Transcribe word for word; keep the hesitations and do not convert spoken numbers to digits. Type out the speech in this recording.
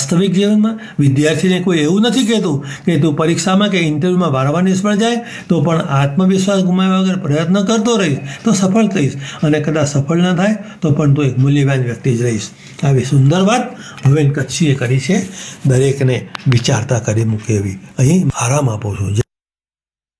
વાસ્તવિક જીવનમાં વિદ્યાર્થીને કોઈ એવું નથી કહેતું કે તું પરીક્ષામાં કે ઇન્ટરવ્યૂમાં વારંવાર નિષ્ફળ જાય તો પણ આત્મવિશ્વાસ ગુમાવ્યા વગર પ્રયત્ન કરતો રહીશ તો સફળ થઈશ, અને કદાચ સફળ ન થાય તો પણ તું એક મૂલ્યવાન વ્યક્તિ જ રહીશ. આવી સુંદર વાત હવેન કચ્છીએ કરી છે, દરેકને વિચારતા કરી મૂકે એવી અહીં આરામ આપું છું.